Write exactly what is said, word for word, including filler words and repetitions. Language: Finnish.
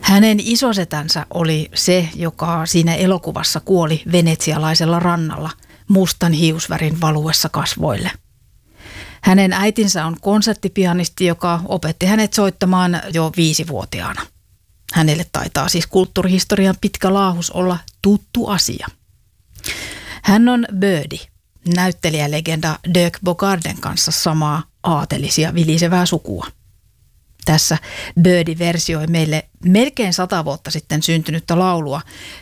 Hänen isosetänsä oli se, joka siinä elokuvassa kuoli venetsialaisella rannalla mustan hiusvärin valuessa kasvoille. Hänen äitinsä on konserttipianisti, joka opetti hänet soittamaan jo viisivuotiaana. Hänelle taitaa siis kulttuurihistorian pitkä laahus olla tuttu asia. Hän on Birdie, näyttelijälegenda Dirk Bogarden kanssa samaa aatelisia vilisevää sukua. Tässä Birdie versioi meille melkein sata vuotta sitten syntynyttä laulua,